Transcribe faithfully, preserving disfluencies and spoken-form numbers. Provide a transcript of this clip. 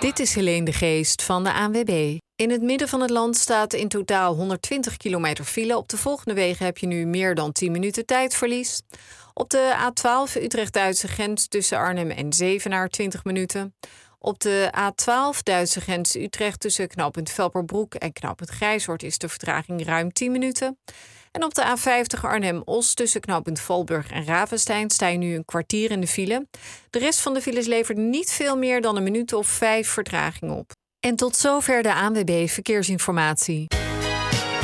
Dit is Helene de Geest van de A N W B. In het midden van het land staat in totaal honderdtwintig kilometer file. Op de volgende wegen heb je nu meer dan tien minuten tijdverlies. Op de A twaalf Utrecht-Duitse grens tussen Arnhem en Zevenaar twintig minuten. Op de A twaalf Duitse grens Utrecht tussen knooppunt Velperbroek en knooppunt Grijshoort is de vertraging ruim tien minuten. En op de A vijftig Arnhem-Os tussen knooppunt Valburg en Ravenstein sta je nu een kwartier in de file. De rest van de files levert niet veel meer dan een minuut of vijf vertraging op. En tot zover de A N W B Verkeersinformatie.